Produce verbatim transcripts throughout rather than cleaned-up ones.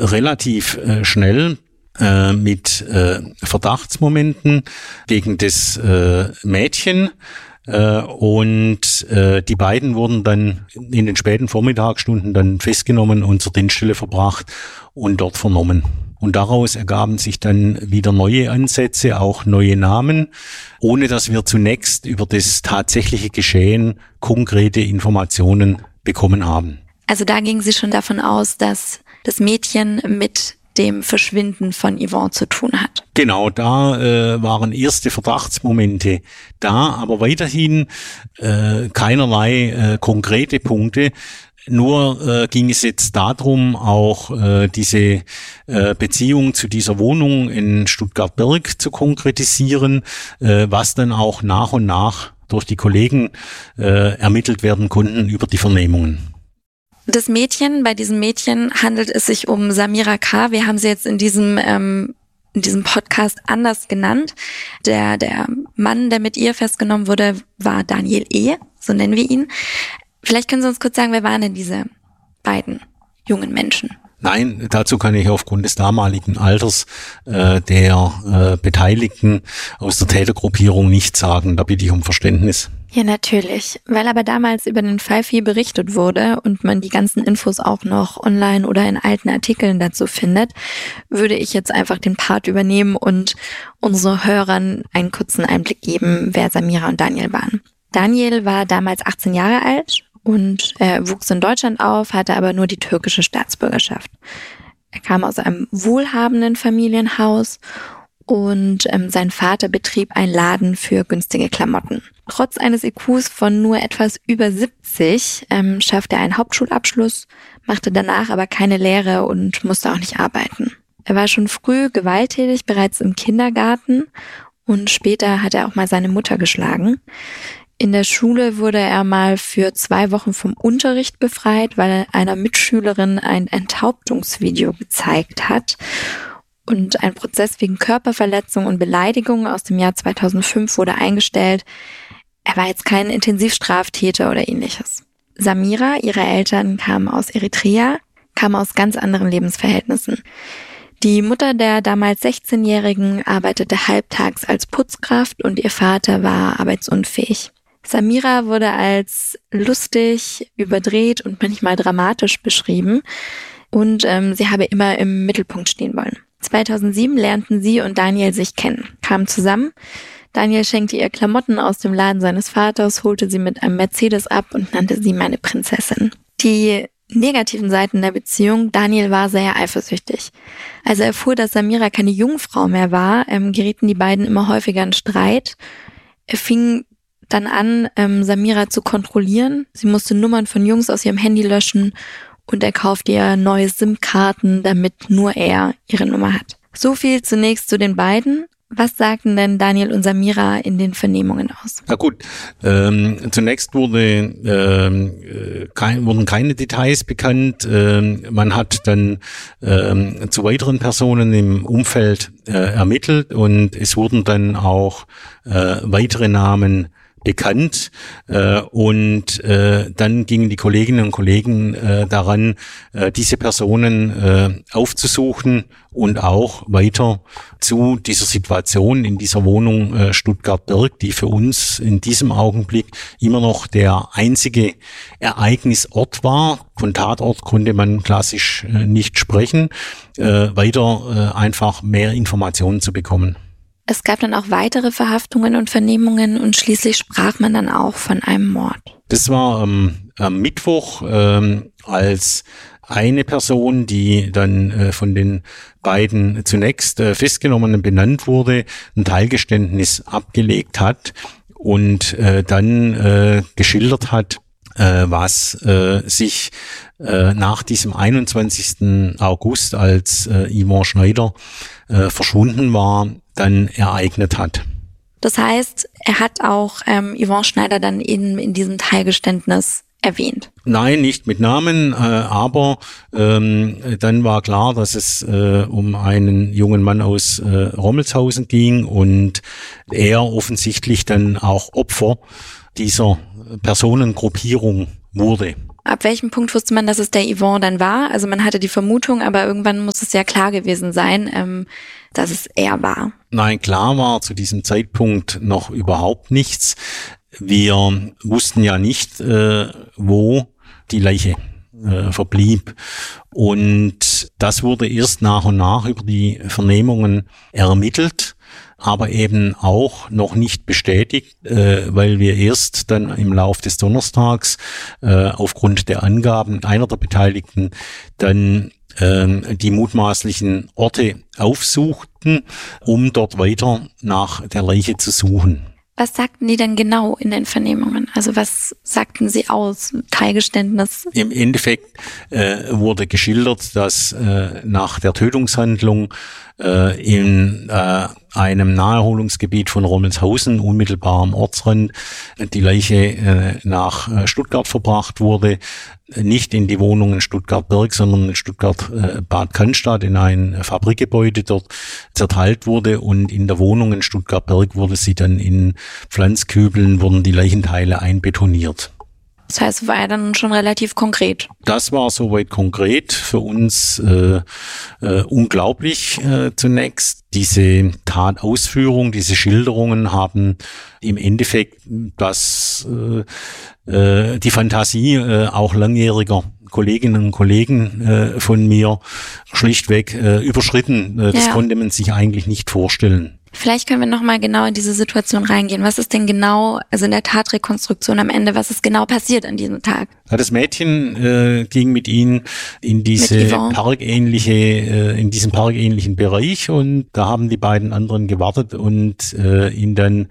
relativ äh, schnell äh, mit äh, Verdachtsmomenten gegen das äh, Mädchen. Äh, und äh, die beiden wurden dann in den späten Vormittagsstunden dann festgenommen und zur Dienststelle verbracht und dort vernommen. Und daraus ergaben sich dann wieder neue Ansätze, auch neue Namen, ohne dass wir zunächst über das tatsächliche Geschehen konkrete Informationen bekommen haben. Also da gingen Sie schon davon aus, dass das Mädchen mit dem Verschwinden von Yvonne zu tun hat. Genau, da äh, waren erste Verdachtsmomente da, aber weiterhin äh, keinerlei äh, konkrete Punkte. Nur äh, ging es jetzt darum, auch äh, diese äh, Beziehung zu dieser Wohnung in Stuttgart-Birk zu konkretisieren, äh, was dann auch nach und nach durch die Kollegen äh, ermittelt werden konnten über die Vernehmungen. Das Mädchen, bei diesem Mädchen handelt es sich um Samira K. Wir haben sie jetzt in diesem ähm, in diesem Podcast anders genannt. Der der Mann, der mit ihr festgenommen wurde, war Daniel E., so nennen wir ihn. Vielleicht können Sie uns kurz sagen, wer waren denn diese beiden jungen Menschen? Nein, dazu kann ich aufgrund des damaligen Alters äh, der äh, Beteiligten aus der Tätergruppierung nichts sagen. Da bitte ich um Verständnis. Ja, natürlich. Weil aber damals über den Fall viel berichtet wurde und man die ganzen Infos auch noch online oder in alten Artikeln dazu findet, würde ich jetzt einfach den Part übernehmen und unseren Hörern einen kurzen Einblick geben, wer Samira und Daniel waren. Daniel war damals achtzehn Jahre alt und er wuchs in Deutschland auf, hatte aber nur die türkische Staatsbürgerschaft. Er kam aus einem wohlhabenden Familienhaus und ähm, sein Vater betrieb einen Laden für günstige Klamotten. Trotz eines I Qs von nur etwas über siebzig ähm, schaffte er einen Hauptschulabschluss, machte danach aber keine Lehre und musste auch nicht arbeiten. Er war schon früh gewalttätig, bereits im Kindergarten, und später hat er auch mal seine Mutter geschlagen. In der Schule wurde er mal für zwei Wochen vom Unterricht befreit, weil er einer Mitschülerin ein Enthauptungsvideo gezeigt hat. Und ein Prozess wegen Körperverletzung und Beleidigung aus dem Jahr zweitausendfünf wurde eingestellt. Er war jetzt kein Intensivstraftäter oder ähnliches. Samira, ihre Eltern, kamen aus Eritrea, kamen aus ganz anderen Lebensverhältnissen. Die Mutter der damals sechzehnjährigen arbeitete halbtags als Putzkraft und ihr Vater war arbeitsunfähig. Samira wurde als lustig, überdreht und manchmal dramatisch beschrieben und ähm, sie habe immer im Mittelpunkt stehen wollen. zweitausendsieben lernten sie und Daniel sich kennen, kamen zusammen. Daniel schenkte ihr Klamotten aus dem Laden seines Vaters, holte sie mit einem Mercedes ab und nannte sie meine Prinzessin. Die negativen Seiten der Beziehung: Daniel war sehr eifersüchtig. Als er erfuhr, dass Samira keine Jungfrau mehr war, ähm, gerieten die beiden immer häufiger in Streit. Er fing dann an, ähm, Samira zu kontrollieren. Sie musste Nummern von Jungs aus ihrem Handy löschen und er kaufte ihr neue SIM-Karten, damit nur er ihre Nummer hat. So viel zunächst zu den beiden. Was sagten denn Daniel und Samira in den Vernehmungen aus? Na gut, ähm, zunächst wurde, ähm, kein, wurden keine Details bekannt. Ähm, man hat dann ähm, zu weiteren Personen im Umfeld äh, ermittelt und es wurden dann auch äh, weitere Namen bekannt äh, und äh, dann gingen die Kolleginnen und Kollegen äh, daran, äh, diese Personen äh, aufzusuchen und auch weiter zu dieser Situation in dieser Wohnung äh, Stuttgart-Birk, die für uns in diesem Augenblick immer noch der einzige Ereignisort war. Von Tatort konnte man klassisch äh, nicht sprechen, äh, weiter äh, einfach mehr Informationen zu bekommen. Es gab dann auch weitere Verhaftungen und Vernehmungen und schließlich sprach man dann auch von einem Mord. Das war ähm, am Mittwoch, ähm, als eine Person, die dann äh, von den beiden zunächst äh, Festgenommenen benannt wurde, ein Teilgeständnis abgelegt hat und äh, dann äh, geschildert hat, äh, was äh, sich äh, nach diesem einundzwanzigsten August, als äh, Yvonne Schneider äh, verschwunden war, dann ereignet hat. Das heißt, er hat auch ähm, Yvonne Schneider dann in, in diesem Teilgeständnis erwähnt? Nein, nicht mit Namen, äh, aber ähm, dann war klar, dass es äh, um einen jungen Mann aus äh, Rommelshausen ging und er offensichtlich dann auch Opfer dieser Personengruppierung wurde. Ab welchem Punkt wusste man, dass es der Yvon dann war? Also man hatte die Vermutung, aber irgendwann muss es ja klar gewesen sein, ähm, dass es er war. Nein, klar war zu diesem Zeitpunkt noch überhaupt nichts. Wir wussten ja nicht, äh, wo die Leiche äh, verblieb. Und das wurde erst nach und nach über die Vernehmungen ermittelt, aber eben auch noch nicht bestätigt, äh, weil wir erst dann im Lauf des Donnerstags äh, aufgrund der Angaben einer der Beteiligten dann äh, die mutmaßlichen Orte aufsuchten, um dort weiter nach der Leiche zu suchen. Was sagten die denn genau in den Vernehmungen? Also was sagten sie aus? Teilgeständnis? Im Endeffekt äh, wurde geschildert, dass äh, nach der Tötungshandlung äh, in äh, einem Naherholungsgebiet von Rommelshausen, unmittelbar am Ortsrand, die Leiche äh, nach äh, Stuttgart verbracht wurde. Nicht in die Wohnung in Stuttgart-Berg, sondern in Stuttgart-Bad Cannstatt in ein Fabrikgebäude dort zerteilt wurde, und in der Wohnung in Stuttgart-Berg wurde sie dann in Pflanzkübeln, wurden die Leichenteile einbetoniert. Das heißt, war ja dann schon relativ konkret. Das war soweit konkret, für uns äh, äh, unglaublich äh, zunächst. Diese Tatausführung, diese Schilderungen haben im Endeffekt das äh, äh, die Fantasie äh, auch langjähriger Kolleginnen und Kollegen äh, von mir schlichtweg äh, überschritten. Äh, das ja. konnte man sich eigentlich nicht vorstellen. Vielleicht können wir nochmal genau in diese Situation reingehen. Was ist denn genau, also in der Tatrekonstruktion am Ende, was ist genau passiert an diesem Tag? Ja, das Mädchen äh, ging mit ihnen in diese parkähnliche, äh, in diesen parkähnlichen Bereich, und da haben die beiden anderen gewartet und äh, ihn dann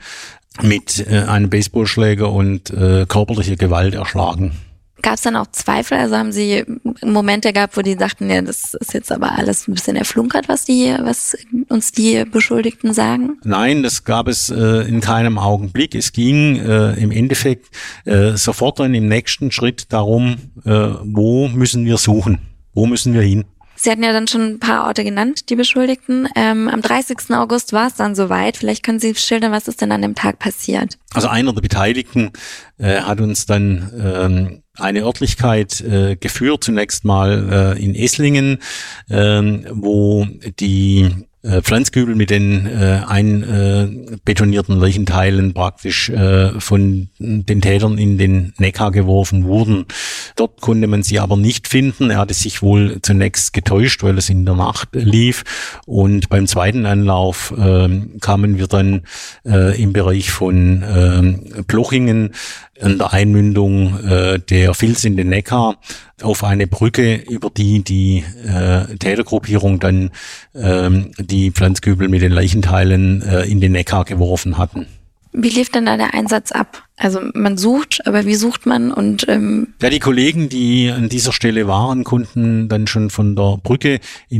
mit äh, einem Baseballschläger und äh, körperlicher Gewalt erschlagen. Gab es dann auch Zweifel? Also haben Sie Momente gehabt, wo die sagten, ja, das ist jetzt aber alles ein bisschen erflunkert, was die, was uns die Beschuldigten sagen? Nein, das gab es äh, in keinem Augenblick. Es ging äh, im Endeffekt äh, sofort dann im nächsten Schritt darum, äh, wo müssen wir suchen? Wo müssen wir hin? Sie hatten ja dann schon ein paar Orte genannt, die Beschuldigten. Ähm, am dreißigsten August war es dann soweit. Vielleicht können Sie schildern, was ist denn an dem Tag passiert? Also einer der Beteiligten äh, hat uns dann ähm, eine Örtlichkeit äh, geführt, zunächst mal äh, in Esslingen, äh, wo die äh, Pflanzkübel mit den äh, einbetonierten äh, Leichenteilen praktisch äh, von den Tätern in den Neckar geworfen wurden. Dort konnte man sie aber nicht finden. Er hatte sich wohl zunächst getäuscht, weil es in der Nacht lief. Und beim zweiten Anlauf äh, kamen wir dann äh, im Bereich von äh, Plochingen an der Einmündung äh, der Vils in den Neckar auf eine Brücke, über die die äh, Tätergruppierung dann ähm, die Pflanzkübel mit den Leichenteilen äh, in den Neckar geworfen hatten. Wie lief denn da der Einsatz ab? Also man sucht, aber wie sucht man? Und ähm ja, die Kollegen, die an dieser Stelle waren, konnten dann schon von der Brücke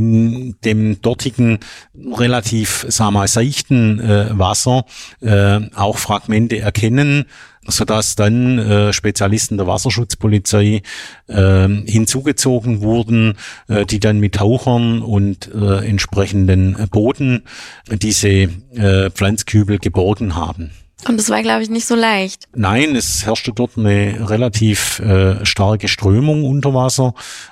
in dem dortigen relativ, sagen wir mal, seichten äh, Wasser äh, auch Fragmente erkennen, sodass dann äh, Spezialisten der Wasserschutzpolizei äh, hinzugezogen wurden, äh, die dann mit Tauchern und äh, entsprechenden Booten diese äh, Pflanzkübel geborgen haben. Und es war, glaube ich, nicht so leicht. Nein, es herrschte dort eine relativ äh, starke Strömung unter Wasser,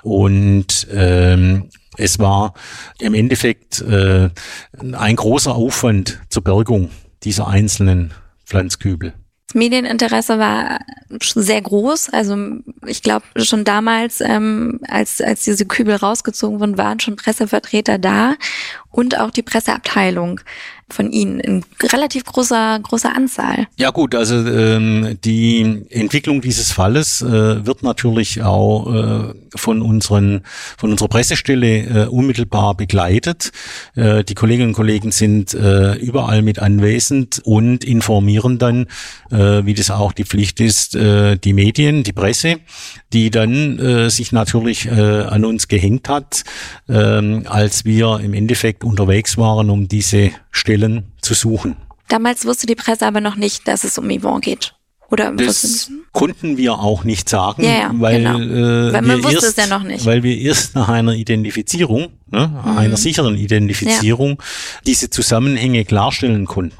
und ähm, es war im Endeffekt äh, ein großer Aufwand zur Bergung dieser einzelnen Pflanzkübel. Das Medieninteresse war sehr groß. Also ich glaube schon damals, ähm, als als diese Kübel rausgezogen wurden, waren schon Pressevertreter da und auch die Presseabteilung von Ihnen in relativ großer großer Anzahl. Ja gut, also ähm, die Entwicklung dieses Falles äh, wird natürlich auch äh, von unseren von unserer Pressestelle äh, unmittelbar begleitet. Äh, die Kolleginnen und Kollegen sind äh, überall mit anwesend und informieren dann, äh, wie das auch die Pflicht ist, äh, die Medien, die Presse, die dann äh, sich natürlich äh, an uns gehängt hat, äh, als wir im Endeffekt unterwegs waren, um diese Stellen zu suchen. Damals wusste die Presse aber noch nicht, dass es um Yvon geht. Oder das konnten wir auch nicht sagen, ja, ja, weil, genau. äh, weil man wir wusste erst, es ja noch nicht. Weil wir erst nach einer Identifizierung, ne, mhm. einer sicheren Identifizierung, ja. diese Zusammenhänge klarstellen konnten.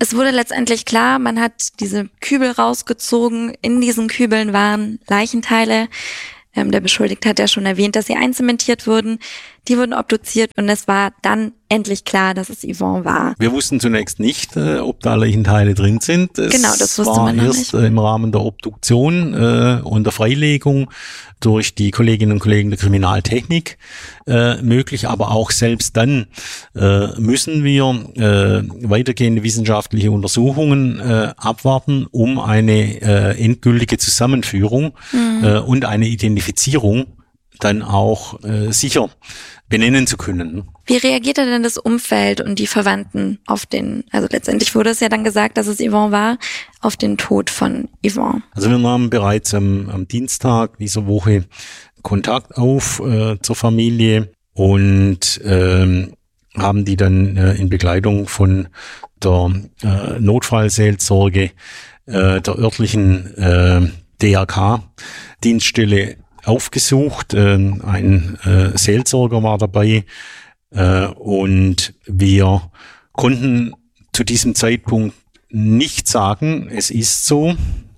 Es wurde letztendlich klar, man hat diese Kübel rausgezogen. In diesen Kübeln waren Leichenteile. Ähm, der Beschuldigte hat ja schon erwähnt, dass sie einzementiert wurden. Die wurden obduziert und es war dann endlich klar, dass es Yvonne war. Wir wussten zunächst nicht, äh, ob da Leichenteile drin sind. Es genau, das wusste war man noch erst nicht. Äh, im Rahmen der Obduktion äh, und der Freilegung durch die Kolleginnen und Kollegen der Kriminaltechnik äh, möglich, aber auch selbst dann äh, müssen wir äh, weitergehende wissenschaftliche Untersuchungen äh, abwarten, um eine äh, endgültige Zusammenführung mhm. äh, und eine Identifizierung dann auch äh, sicher benennen zu können. Wie reagierte denn das Umfeld und die Verwandten auf den, also letztendlich wurde es ja dann gesagt, dass es Yvonne war, auf den Tod von Yvonne? Also wir nahmen bereits am, am Dienstag dieser Woche Kontakt auf äh, zur Familie und ähm, haben die dann äh, in Begleitung von der äh, Notfallseelsorge äh, der örtlichen äh, D R K-Dienststelle aufgesucht. Ähm, ein äh, Seelsorger war dabei äh, und wir konnten zu diesem Zeitpunkt nicht sagen, es ist so,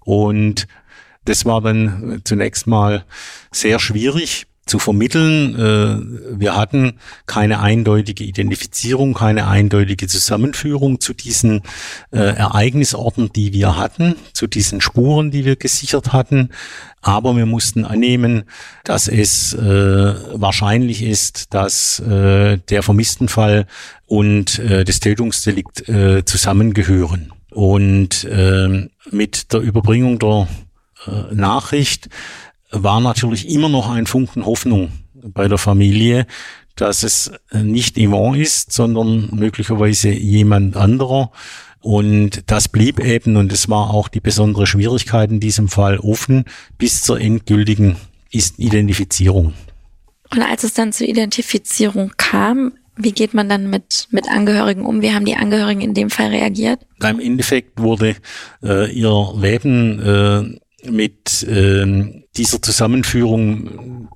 und das war dann zunächst mal sehr schwierig zu vermitteln. Äh, wir hatten keine eindeutige Identifizierung, keine eindeutige Zusammenführung zu diesen äh, Ereignisorten, die wir hatten, zu diesen Spuren, die wir gesichert hatten. Aber wir mussten annehmen, dass es äh, wahrscheinlich ist, dass äh, der Vermisstenfall und äh, das Tötungsdelikt äh, zusammengehören. Und äh, mit der Überbringung der äh, Nachricht war natürlich immer noch ein Funken Hoffnung bei der Familie, dass es nicht Yvonne ist, sondern möglicherweise jemand anderer. Und das blieb eben, und es war auch die besondere Schwierigkeit in diesem Fall, offen bis zur endgültigen Identifizierung. Und als es dann zur Identifizierung kam, wie geht man dann mit mit Angehörigen um? Wie haben die Angehörigen in dem Fall reagiert? Im Endeffekt wurde äh, ihr Leben äh, mit äh, dieser Zusammenführung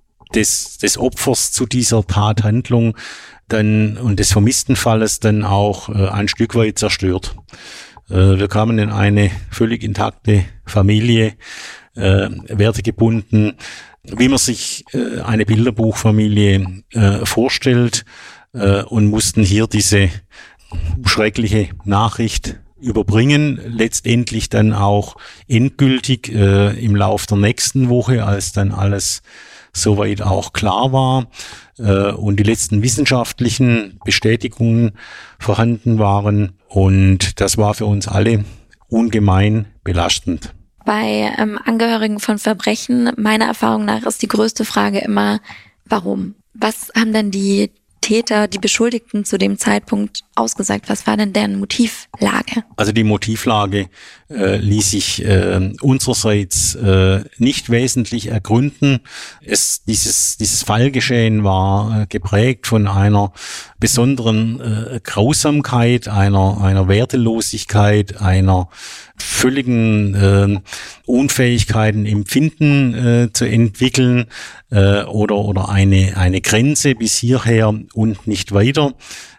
des, des Opfers zu dieser Tathandlung dann und des vermissten Falles dann auch äh, ein Stück weit zerstört. Äh, wir kamen in eine völlig intakte Familie, äh, wertegebunden, wie man sich äh, eine Bilderbuchfamilie äh, vorstellt, äh, und mussten hier diese schreckliche Nachricht überbringen, letztendlich dann auch endgültig äh, im Lauf der nächsten Woche, als dann alles soweit auch klar war äh, und die letzten wissenschaftlichen Bestätigungen vorhanden waren. Und das war für uns alle ungemein belastend. Bei ähm, Angehörigen von Verbrechen, meiner Erfahrung nach, ist die größte Frage immer, warum? Was haben denn die Täter, die Beschuldigten zu dem Zeitpunkt ausgesagt? Was war denn deren Motivlage? Also die Motivlage äh, ließ sich äh, unsererseits äh, nicht wesentlich ergründen. Es, dieses, dieses Fallgeschehen war äh, geprägt von einer besonderen äh, Grausamkeit, einer, einer Wertelosigkeit, einer völligen äh, Unfähigkeiten Empfinden äh, zu entwickeln äh, oder oder eine eine Grenze bis hierher und nicht weiter.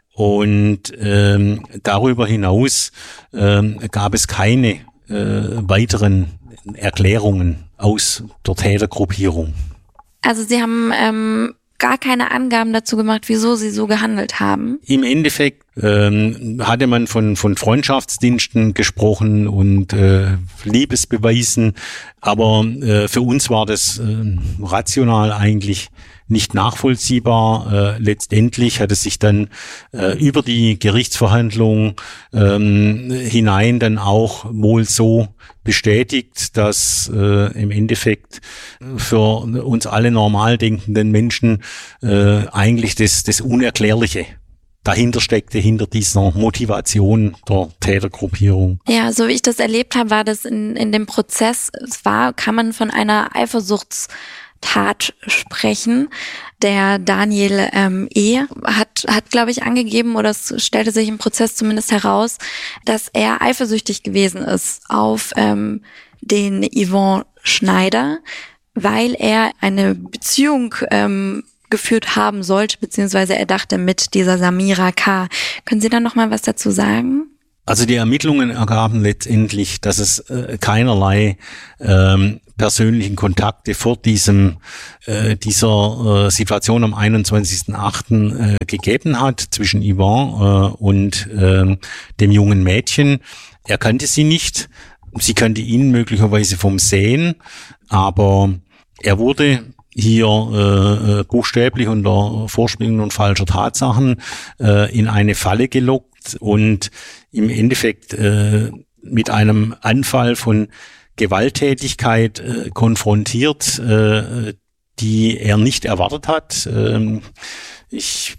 Und ähm, darüber hinaus ähm, gab es keine äh, weiteren Erklärungen aus der Tätergruppierung. Also Sie haben ähm, gar keine Angaben dazu gemacht, wieso Sie so gehandelt haben? Im Endeffekt ähm, hatte man von von Freundschaftsdiensten gesprochen und äh, Liebesbeweisen, aber äh, für uns war das äh, rational eigentlich nicht nachvollziehbar. Äh, letztendlich hat es sich dann äh, über die Gerichtsverhandlung ähm, hinein dann auch wohl so bestätigt, dass äh, im Endeffekt für uns alle normal denkenden Menschen äh, eigentlich das, das Unerklärliche dahinter steckte, hinter dieser Motivation der Tätergruppierung. Ja, so wie ich das erlebt habe, war das in, in dem Prozess, es war, kann man von einer Eifersuchtstat sprechen. Der Daniel ähm, E. hat, hat glaube ich, angegeben, oder es stellte sich im Prozess zumindest heraus, dass er eifersüchtig gewesen ist auf ähm, den Yvonne Schneider, weil er eine Beziehung ähm, geführt haben sollte, beziehungsweise er dachte mit dieser Samira K. Können Sie da noch mal was dazu sagen? Also die Ermittlungen ergaben letztendlich, dass es äh, keinerlei ähm, persönlichen Kontakte vor diesem äh, dieser äh, Situation am einundzwanzigsten achten Äh, gegeben hat zwischen Yvonne äh, und äh, dem jungen Mädchen. Er kannte sie nicht, sie kannte ihn möglicherweise vom Sehen, aber er wurde hier äh, buchstäblich unter Vorspiegelung und falscher Tatsachen äh, in eine Falle gelockt und im Endeffekt äh, mit einem Anfall von Gewalttätigkeit äh, konfrontiert, äh, die er nicht erwartet hat. Ähm, ich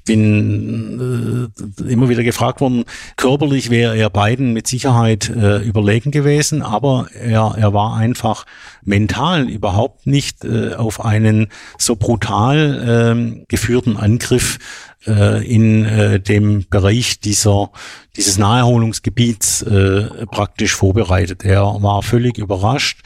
bin äh, immer wieder gefragt worden, körperlich wäre er beiden mit Sicherheit äh, überlegen gewesen, aber er, er war einfach mental überhaupt nicht äh, auf einen so brutal äh, geführten Angriff äh, in äh, dem Bereich dieser dieses Naherholungsgebiets äh, praktisch vorbereitet. Er war völlig überrascht,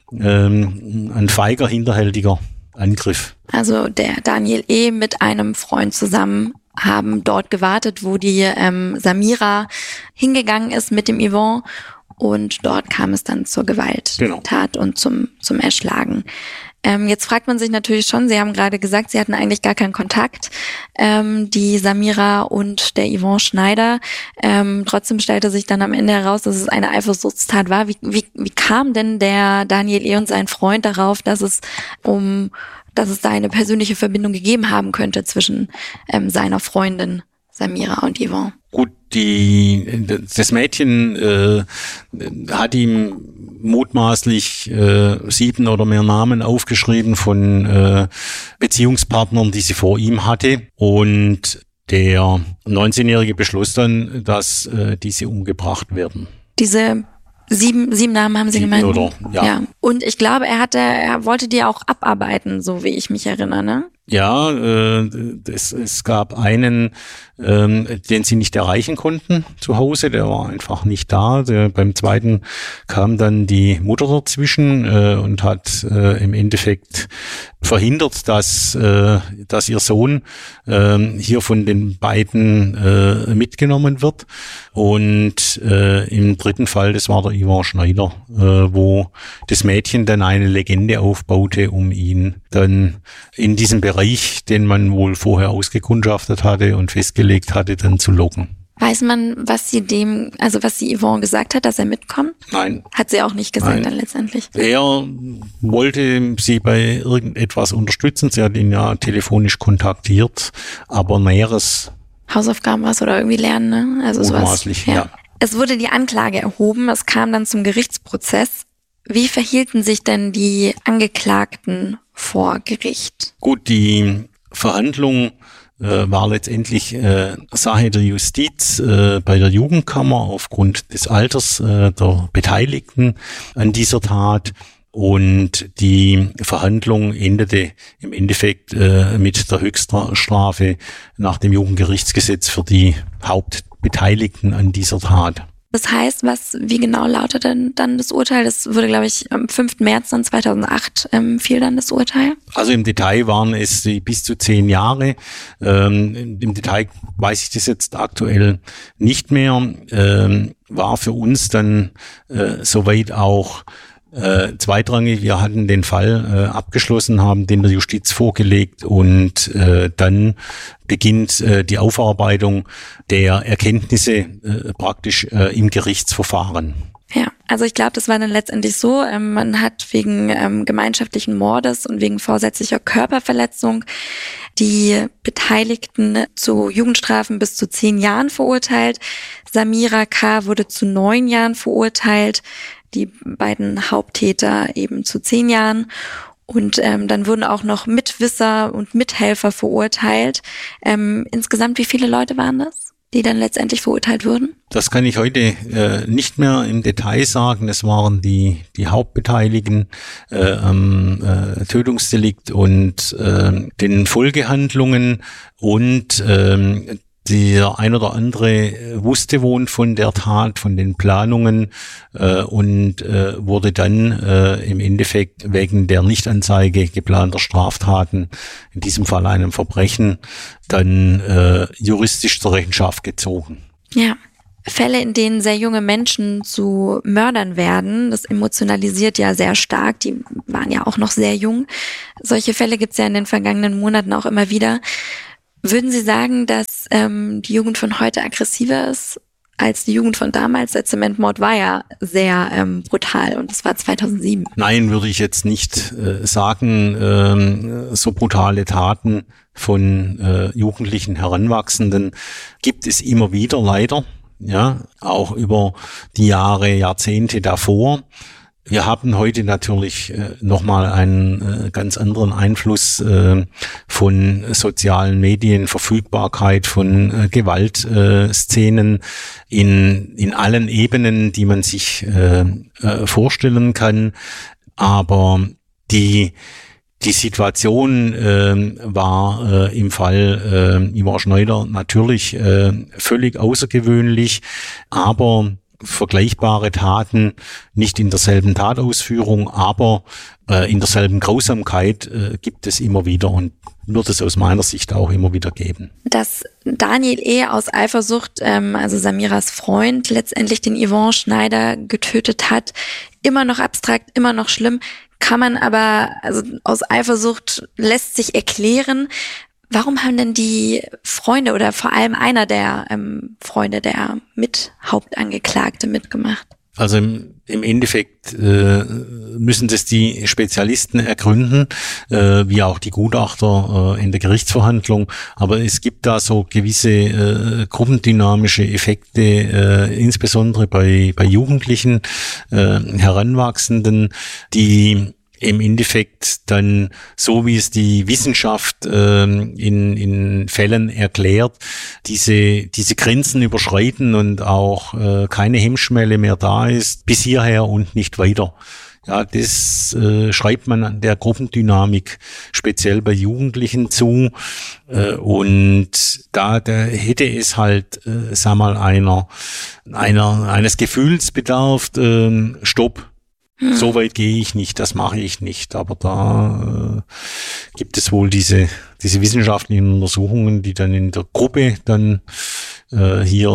ähm, ein feiger, hinterhältiger Angriff. Also der Daniel E. mit einem Freund zusammen haben dort gewartet, wo die ähm, Samira hingegangen ist mit dem Yvonne, und dort kam es dann zur Gewalttat genau. und zum zum Erschlagen. Ähm, jetzt fragt man sich natürlich schon, Sie haben gerade gesagt, Sie hatten eigentlich gar keinen Kontakt, ähm, die Samira und der Yvonne Schneider. Ähm, trotzdem stellte sich dann am Ende heraus, dass es eine Eifersuchtstat war. Wie, wie, wie kam denn der Daniel E. und sein Freund darauf, dass es um, dass es da eine persönliche Verbindung gegeben haben könnte zwischen ähm, seiner Freundin Samira und Yvonne? Gut, die, das Mädchen äh, hat ihm mutmaßlich äh, sieben oder mehr Namen aufgeschrieben von äh, Beziehungspartnern, die sie vor ihm hatte. Und der neunzehnjährige beschloss dann, dass äh, diese umgebracht werden. Diese sieben, sieben Namen haben Sie sieben gemeint? Oder, ja. ja. Und ich glaube, er hatte, er wollte die auch abarbeiten, so wie ich mich erinnere, ne? Ja, äh, es, es gab einen, ähm, den sie nicht erreichen konnten zu Hause, der war einfach nicht da. Der, beim zweiten kam dann die Mutter dazwischen äh, und hat äh, im Endeffekt verhindert, dass, äh, dass ihr Sohn äh, hier von den beiden äh, mitgenommen wird. Und äh, im dritten Fall, das war der Yvonne Schneider, äh, wo das Mädchen dann eine Legende aufbaute, um ihn dann in diesem Bereich, den man wohl vorher ausgekundschaftet hatte und festgelegt hatte, dann zu locken. Weiß man, was sie dem, also was sie Yvonne gesagt hat, dass er mitkommt? Nein. Hat sie auch nicht gesagt Nein. dann letztendlich? Er wollte sie bei irgendetwas unterstützen. Sie hat ihn ja telefonisch kontaktiert, aber Näheres. Hausaufgaben was oder irgendwie lernen, ne? Also sowas. Mutmaßlich, ja. ja. Es wurde die Anklage erhoben, es kam dann zum Gerichtsprozess. Wie verhielten sich denn die Angeklagten vor Gericht? Gut, die Verhandlung äh, war letztendlich äh, Sache der Justiz äh, bei der Jugendkammer aufgrund des Alters äh, der Beteiligten an dieser Tat. Und die Verhandlung endete im Endeffekt äh, mit der Höchststrafe nach dem Jugendgerichtsgesetz für die Hauptbeteiligten an dieser Tat. Das heißt, was, wie genau lautet denn dann das Urteil? Das wurde, glaube ich, am fünften März dann zweitausendacht ähm, fiel dann das Urteil. Also im Detail waren es bis zu zehn Jahre. Ähm, im Detail weiß ich das jetzt aktuell nicht mehr. Ähm, war für uns dann äh, soweit auch Äh, zweitrangig. Wir hatten den Fall äh, abgeschlossen, haben den der Justiz vorgelegt und äh, dann beginnt äh, die Aufarbeitung der Erkenntnisse äh, praktisch äh, im Gerichtsverfahren. Ja, also ich glaube, das war dann letztendlich so, ähm, man hat wegen ähm, gemeinschaftlichen Mordes und wegen vorsätzlicher Körperverletzung die Beteiligten zu Jugendstrafen bis zu zehn Jahren verurteilt. Samira K. wurde zu neun Jahren verurteilt, die beiden Haupttäter eben zu zehn Jahren. Und ähm, dann wurden auch noch Mitwisser und Mithelfer verurteilt. Ähm, insgesamt, wie viele Leute waren das, die dann letztendlich verurteilt wurden? Das kann ich heute äh, nicht mehr im Detail sagen. Es waren die die Hauptbeteiligten äh, am äh, Tötungsdelikt und äh, den Folgehandlungen und äh, der ein oder andere wusste wohl von der Tat, von den Planungen äh, und äh, wurde dann äh, im Endeffekt wegen der Nichtanzeige geplanter Straftaten, in diesem Fall einem Verbrechen, dann äh, juristisch zur Rechenschaft gezogen. Ja. Fälle, in denen sehr junge Menschen zu Mördern werden, das emotionalisiert ja sehr stark. Die waren ja auch noch sehr jung. Solche Fälle gibt es ja in den vergangenen Monaten auch immer wieder. Würden Sie sagen, dass ähm, die Jugend von heute aggressiver ist als die Jugend von damals? Der Zementmord war ja sehr ähm, brutal und das war zweitausendsieben. Nein, würde ich jetzt nicht äh, sagen. Ähm, so brutale Taten von äh, jugendlichen Heranwachsenden gibt es immer wieder, leider. Ja, auch über die Jahre, Jahrzehnte davor. Wir haben heute natürlich äh, nochmal einen äh, ganz anderen Einfluss äh, von sozialen Medien, Verfügbarkeit von äh, Gewaltszenen äh, in in allen Ebenen, die man sich äh, äh, vorstellen kann. Aber die Die Situation äh, war äh, im Fall äh, Ivar Schneider natürlich äh, völlig außergewöhnlich, aber vergleichbare Taten, nicht in derselben Tatausführung, aber äh, in derselben Grausamkeit äh, gibt es immer wieder und wird es aus meiner Sicht auch immer wieder geben. Dass Daniel E. aus Eifersucht, ähm, also Samiras Freund, letztendlich den Ivar Schneider getötet hat, immer noch abstrakt, immer noch schlimm, kann man aber, also aus Eifersucht lässt sich erklären. Warum haben denn die Freunde oder vor allem einer der ähm, Freunde, der Mithauptangeklagte, mitgemacht? Also im, im Endeffekt äh, müssen das die Spezialisten ergründen, äh, wie auch die Gutachter äh, in der Gerichtsverhandlung. Aber es gibt da so gewisse äh, gruppendynamische Effekte, äh, insbesondere bei bei Jugendlichen, äh, Heranwachsenden, die im Endeffekt dann, so wie es die Wissenschaft ähm, in, in Fällen erklärt, diese, diese Grenzen überschreiten und auch äh, keine Hemmschwelle mehr da ist, bis hierher und nicht weiter. Ja, das äh, schreibt man an der Gruppendynamik speziell bei Jugendlichen zu. Äh, und da, da hätte es halt, äh, sag mal, einer, einer, eines Gefühls bedarf, äh, Stopp. So weit gehe ich nicht, das mache ich nicht. Aber da äh, gibt es wohl diese diese wissenschaftlichen Untersuchungen, die dann in der Gruppe dann äh, hier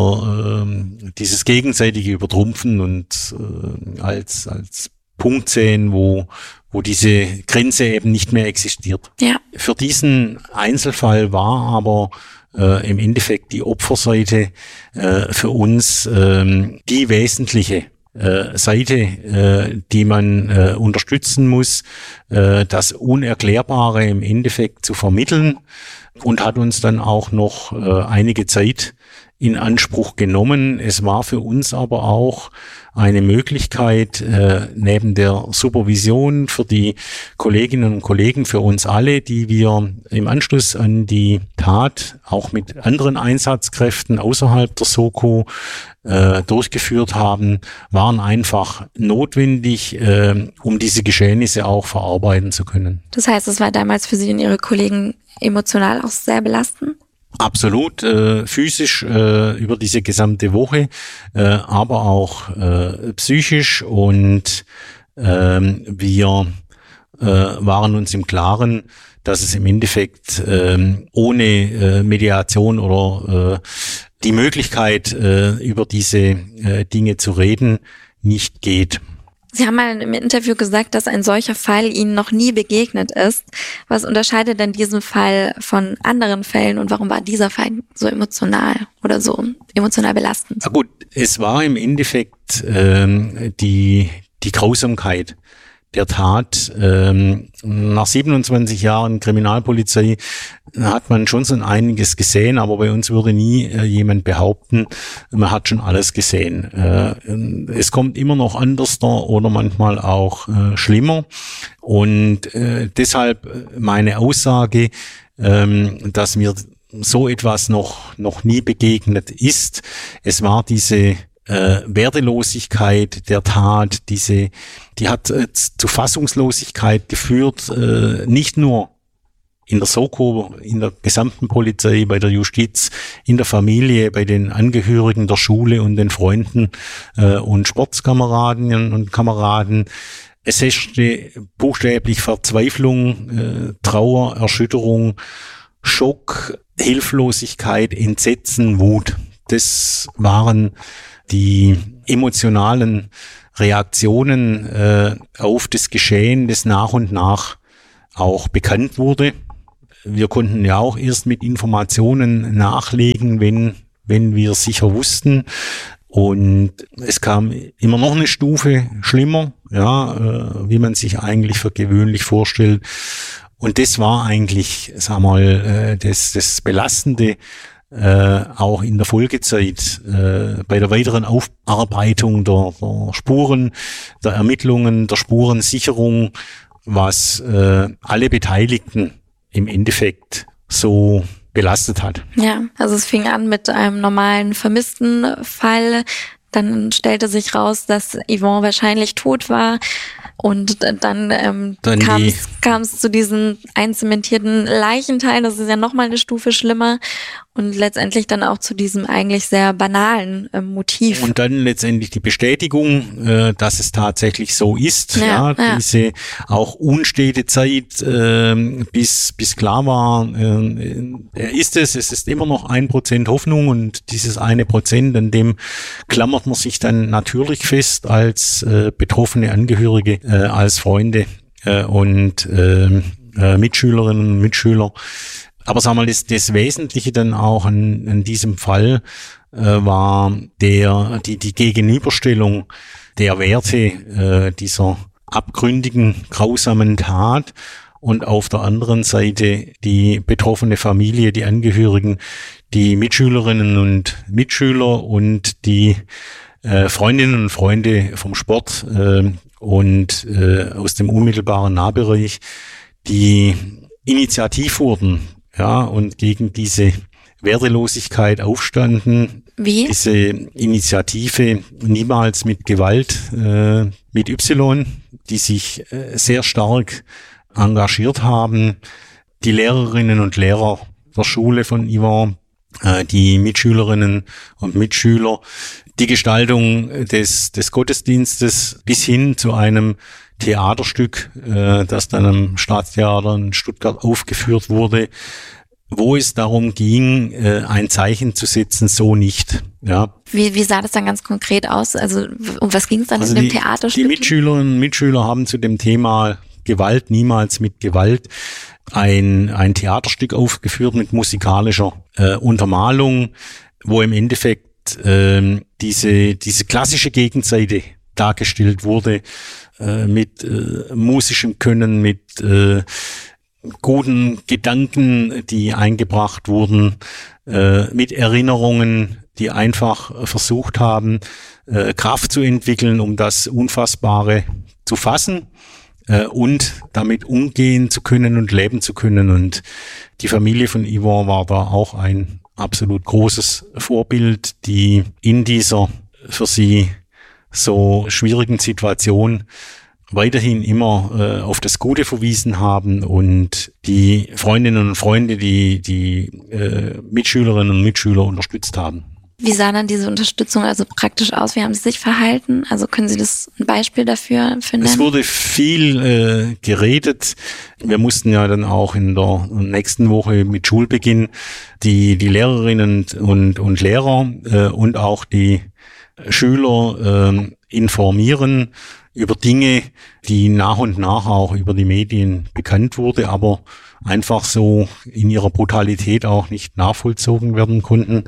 äh, dieses gegenseitige übertrumpfen und äh, als als Punkt sehen, wo wo diese Grenze eben nicht mehr existiert. Ja. Für diesen Einzelfall war aber äh, im Endeffekt die Opferseite äh, für uns äh, die wesentliche Äh, Seite, äh, die man äh, unterstützen muss, äh, das Unerklärbare im Endeffekt zu vermitteln, und hat uns dann auch noch äh, einige Zeit in Anspruch genommen. Es war für uns aber auch eine Möglichkeit, äh, neben der Supervision für die Kolleginnen und Kollegen, für uns alle, die wir im Anschluss an die Tat auch mit anderen Einsatzkräften außerhalb der Soko äh, durchgeführt haben, waren einfach notwendig, äh, um diese Geschehnisse auch verarbeiten zu können. Das heißt, es war damals für Sie und Ihre Kollegen emotional auch sehr belastend? Absolut, äh, physisch äh, über diese gesamte Woche, äh, aber auch äh, psychisch, und äh, wir äh, waren uns im Klaren, dass es im Endeffekt äh, ohne äh, Mediation oder äh, die Möglichkeit, äh, über diese äh, Dinge zu reden, nicht geht. Sie haben mal im Interview gesagt, dass ein solcher Fall Ihnen noch nie begegnet ist. Was unterscheidet denn diesen Fall von anderen Fällen und warum war dieser Fall so emotional oder so emotional belastend? Na gut, es war im Endeffekt ähm, die die Grausamkeit der Tat. Ähm, nach siebenundzwanzig Jahren Kriminalpolizei hat man schon so einiges gesehen, aber bei uns würde nie äh, jemand behaupten, man hat schon alles gesehen. Äh, es kommt immer noch anders oder manchmal auch äh, schlimmer, und äh, deshalb meine Aussage, ähm, dass mir so etwas noch noch nie begegnet ist. Es war diese Äh, Wertelosigkeit der Tat, diese, die hat äh, zu Fassungslosigkeit geführt, äh, nicht nur in der Soko, in der gesamten Polizei, bei der Justiz, in der Familie, bei den Angehörigen der Schule und den Freunden äh, und Sportskameraden und Kameraden. Es herrschte buchstäblich Verzweiflung, äh, Trauer, Erschütterung, Schock, Hilflosigkeit, Entsetzen, Wut. Das waren die emotionalen Reaktionen äh, auf das Geschehen, das nach und nach auch bekannt wurde. Wir konnten ja auch erst mit Informationen nachlegen, wenn, wenn wir sicher wussten. Und es kam immer noch eine Stufe schlimmer, ja, äh, wie man sich eigentlich für gewöhnlich vorstellt. Und das war eigentlich, sag mal, äh, das, das Belastende, äh, auch in der Folgezeit, äh, bei der weiteren Aufarbeitung der, der Spuren, der Ermittlungen, der Spurensicherung, was äh, alle Beteiligten im Endeffekt so belastet hat. Ja, also es fing an mit einem normalen Vermisstenfall. Dann stellte sich raus, dass Yvonne wahrscheinlich tot war. Und dann, ähm, dann kam es zu diesen einzementierten Leichenteilen. Das ist ja nochmal eine Stufe schlimmer. Und letztendlich dann auch zu diesem eigentlich sehr banalen äh, Motiv. Und dann letztendlich die Bestätigung, äh, dass es tatsächlich so ist. Ja, ja, ja. Diese auch unstete Zeit, äh, bis bis klar war, äh, er ist es. Es ist immer noch ein Prozent Hoffnung und dieses eine Prozent, an dem klammert man sich dann natürlich fest als äh, betroffene Angehörige, äh, als Freunde äh, und äh, äh, Mitschülerinnen und Mitschüler. Aber sag mal, das, das Wesentliche dann auch an, an diesem Fall äh, war der die die Gegenüberstellung der Werte äh, dieser abgründigen, grausamen Tat und auf der anderen Seite die betroffene Familie, die Angehörigen, die Mitschülerinnen und Mitschüler und die äh, Freundinnen und Freunde vom Sport äh, und äh, aus dem unmittelbaren Nahbereich, die initiativ wurden, ja, und gegen diese Wertelosigkeit aufstanden. Wie? Diese Initiative niemals mit Gewalt, äh, mit Y, die sich äh, sehr stark engagiert haben. Die Lehrerinnen und Lehrer der Schule von Yvonne, äh, die Mitschülerinnen und Mitschüler, die Gestaltung des, des Gottesdienstes bis hin zu einem Theaterstück, äh, das dann am Staatstheater in Stuttgart aufgeführt wurde, wo es darum ging, äh, ein Zeichen zu setzen, so nicht. Ja. Wie, wie sah das dann ganz konkret aus? Also um was ging es dann Also in dem die, Theaterstück? Die Mitschülerinnen und Mitschüler haben zu dem Thema Gewalt, niemals mit Gewalt, ein, ein Theaterstück aufgeführt mit musikalischer äh, Untermalung, wo im Endeffekt äh, diese, diese klassische Gegenseite dargestellt wurde, äh, mit äh, musischem Können, mit äh, guten Gedanken, die eingebracht wurden, äh, mit Erinnerungen, die einfach versucht haben, äh, Kraft zu entwickeln, um das Unfassbare zu fassen äh, und damit umgehen zu können und leben zu können. Und die Familie von Yvonne war da auch ein absolut großes Vorbild, die in dieser für sie so schwierigen Situation weiterhin immer äh, auf das Gute verwiesen haben und die Freundinnen und Freunde, die die äh, Mitschülerinnen und Mitschüler unterstützt haben. Wie sah dann diese Unterstützung also praktisch aus? Wie haben sie sich verhalten? Also können Sie das ein Beispiel dafür finden? Es wurde viel äh, geredet. Wir mussten ja dann auch in der nächsten Woche mit Schulbeginn die die Lehrerinnen und und Lehrer äh, und auch die Schüler äh, informieren über Dinge, die nach und nach auch über die Medien bekannt wurde, aber einfach so in ihrer Brutalität auch nicht nachvollzogen werden konnten.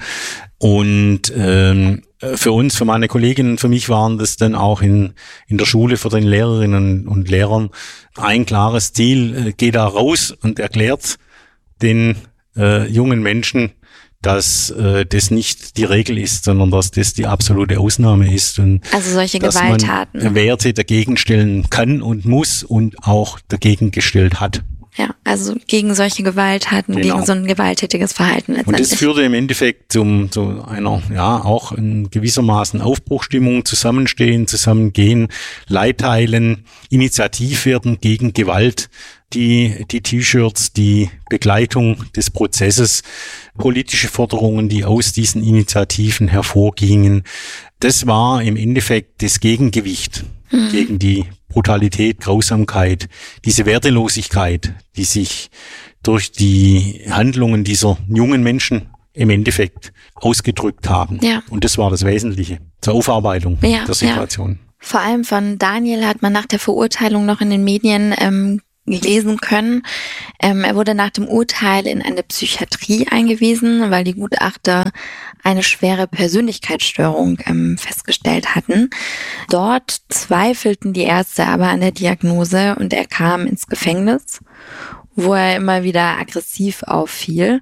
Und ähm, für uns, für meine Kolleginnen, für mich waren das dann auch in in der Schule für den Lehrerinnen und Lehrern ein klares Ziel. Äh, geh da raus und erklärt den äh, jungen Menschen, dass äh, das nicht die Regel ist, sondern dass das die absolute Ausnahme ist. Und also solche dass Gewalttaten. Man Werte dagegen stellen kann und muss und auch dagegen gestellt hat. Ja, also gegen solche Gewalttaten, Genau. gegen so ein gewalttätiges Verhalten letztendlich. Und das führte im Endeffekt zum, zu einer, ja, auch in gewissermaßen Aufbruchstimmung, Zusammenstehen, Zusammengehen, Leitteilen, Initiativ werden gegen Gewalt, die, die T-Shirts, die Begleitung des Prozesses, politische Forderungen, die aus diesen Initiativen hervorgingen. Das war im Endeffekt das Gegengewicht mhm. gegen die Brutalität, Grausamkeit, diese Wertelosigkeit, die sich durch die Handlungen dieser jungen Menschen im Endeffekt ausgedrückt haben. Ja. Und das war das Wesentliche zur Aufarbeitung ja, der Situation. Ja. Vor allem von Daniel hat man nach der Verurteilung noch in den Medien ähm, lesen können. Ähm, er wurde nach dem Urteil in eine Psychiatrie eingewiesen, weil die Gutachter eine schwere Persönlichkeitsstörung ähm, festgestellt hatten. Dort zweifelten die Ärzte aber an der Diagnose und er kam ins Gefängnis, wo er immer wieder aggressiv auffiel.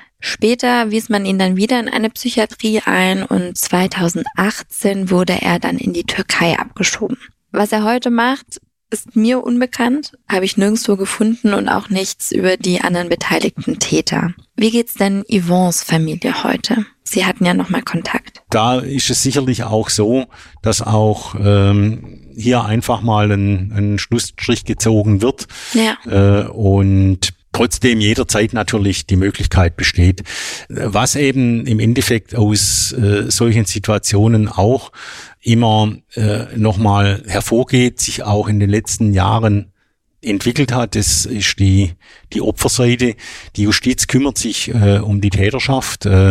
Später wies man ihn dann wieder in eine Psychiatrie ein und zweitausendachtzehn wurde er dann in die Türkei abgeschoben. Was er heute macht, ist mir unbekannt, habe ich nirgendwo gefunden und auch nichts über die anderen beteiligten Täter. Wie geht's denn Yvonnes Familie heute? Sie hatten ja nochmal Kontakt. Da ist es sicherlich auch so, dass auch ähm, hier einfach mal ein, ein Schlussstrich gezogen wird. Ja. Äh, und trotzdem jederzeit natürlich die Möglichkeit besteht. Was eben im Endeffekt aus äh, solchen Situationen auch immer äh, nochmal hervorgeht, sich auch in den letzten Jahren entwickelt hat, das ist die die Opferseite. Die Justiz kümmert sich äh, um die Täterschaft. Äh,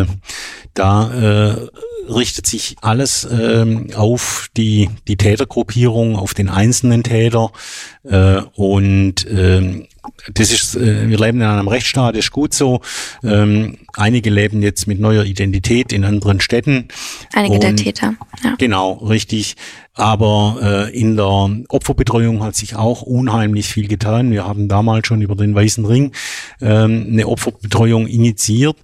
da äh, richtet sich alles äh, auf die die Tätergruppierung, auf den einzelnen Täter äh, und äh, das ist, äh, wir leben in einem Rechtsstaat, das ist gut so. Ähm, einige leben jetzt mit neuer Identität in anderen Städten. Einige und, der Täter, ja. Genau, richtig. Aber äh, in der Opferbetreuung hat sich auch unheimlich viel getan. Wir haben damals schon über den Weißen Ring ähm, eine Opferbetreuung initiiert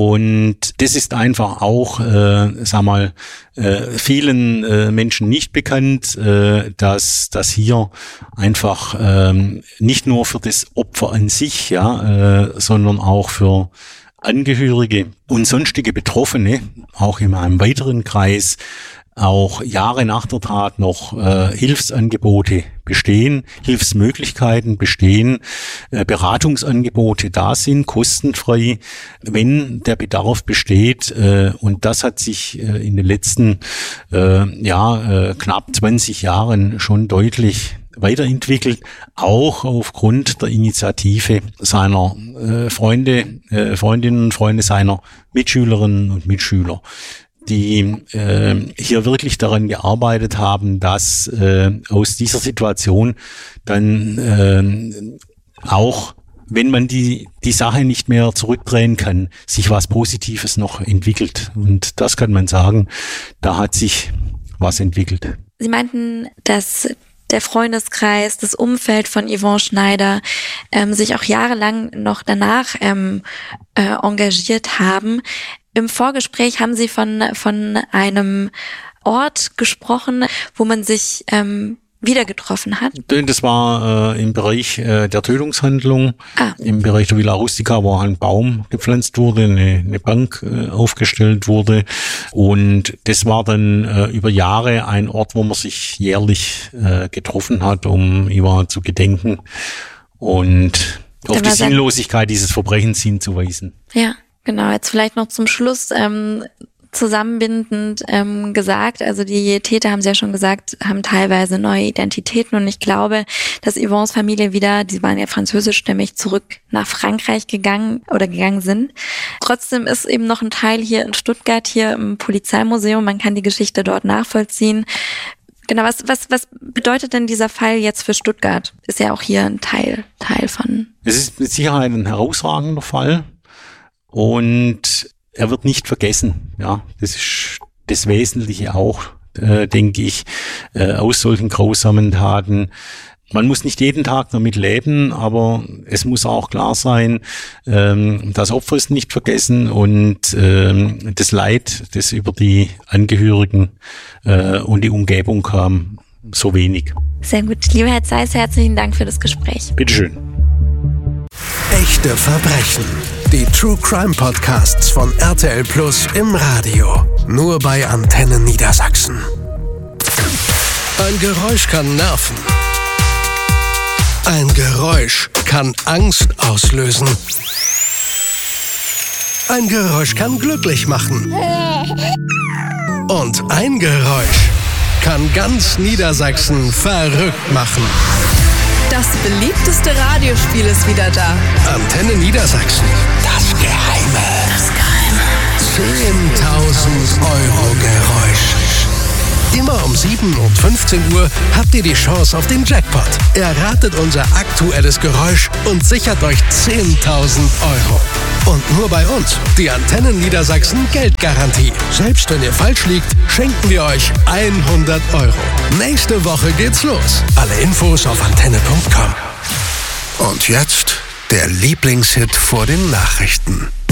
und das ist einfach auch, äh, sag mal, äh, vielen äh, Menschen nicht bekannt, äh, dass dass hier einfach ähm, nicht nur für das Opfer an sich, ja, äh, sondern auch für Angehörige und sonstige Betroffene, auch in einem weiteren Kreis, auch Jahre nach der Tat noch äh, Hilfsangebote bestehen, Hilfsmöglichkeiten bestehen, äh, Beratungsangebote da sind, kostenfrei, wenn der Bedarf besteht. Äh, und das hat sich äh, in den letzten äh, ja, äh, knapp zwanzig Jahren schon deutlich weiterentwickelt, auch aufgrund der Initiative seiner äh, Freunde, äh, Freundinnen und Freunde, seiner Mitschülerinnen und Mitschüler, die äh, hier wirklich daran gearbeitet haben, dass äh, aus dieser Situation dann äh, auch, wenn man die die Sache nicht mehr zurückdrehen kann, sich was Positives noch entwickelt. Und das kann man sagen, da hat sich was entwickelt. Sie meinten, dass der Freundeskreis, das Umfeld von Yvonne Schneider ähm, sich auch jahrelang noch danach ähm, äh, engagiert haben. Im Vorgespräch haben Sie von von einem Ort gesprochen, wo man sich ähm, wieder getroffen hat. Das war äh, im Bereich äh, der Tötungshandlung, ah. im Bereich der Villa Rustica, wo ein Baum gepflanzt wurde, eine, eine Bank äh, aufgestellt wurde. Und das war dann äh, über Jahre ein Ort, wo man sich jährlich äh, getroffen hat, um Ivan zu gedenken und auf die Sinnlosigkeit dieses Verbrechens hinzuweisen. Ja. Genau, jetzt vielleicht noch zum Schluss ähm, zusammenbindend ähm, gesagt, also die Täter, haben Sie ja schon gesagt, haben teilweise neue Identitäten und ich glaube, dass Yvonnes Familie wieder, die waren ja französischstämmig, zurück nach Frankreich gegangen oder gegangen sind. Trotzdem ist eben noch ein Teil hier in Stuttgart, hier im Polizeimuseum, man kann die Geschichte dort nachvollziehen. Genau, was, was, was bedeutet denn dieser Fall jetzt für Stuttgart? Ist ja auch hier ein Teil, Teil von. Es ist mit Sicherheit ein herausragender Fall. Und er wird nicht vergessen, ja, das ist das Wesentliche auch, äh, denke ich, äh, aus solchen grausamen Taten. Man muss nicht jeden Tag damit leben, aber es muss auch klar sein, ähm, das Opfer ist nicht vergessen und ähm, das Leid, das über die Angehörigen äh, und die Umgebung kam, so wenig. Sehr gut. Lieber Herr Zeiss, herzlichen Dank für das Gespräch. Bitteschön. Echte Verbrechen. Die True Crime Podcasts von R T L Plus im Radio. Nur bei Antenne Niedersachsen. Ein Geräusch kann nerven. Ein Geräusch kann Angst auslösen. Ein Geräusch kann glücklich machen. Und ein Geräusch kann ganz Niedersachsen verrückt machen. Das beliebteste Radiospiel ist wieder da. Antenne Niedersachsen. Das Geheime. Das Geheime. zehntausend Euro Geräusch. Immer um sieben und fünfzehn Uhr habt ihr die Chance auf den Jackpot. Erratet unser aktuelles Geräusch und sichert euch zehntausend Euro. Und nur bei uns, die Antennen Niedersachsen Geldgarantie. Selbst wenn ihr falsch liegt, schenken wir euch hundert Euro. Nächste Woche geht's los. Alle Infos auf antenne punkt com. Und jetzt der Lieblingshit vor den Nachrichten.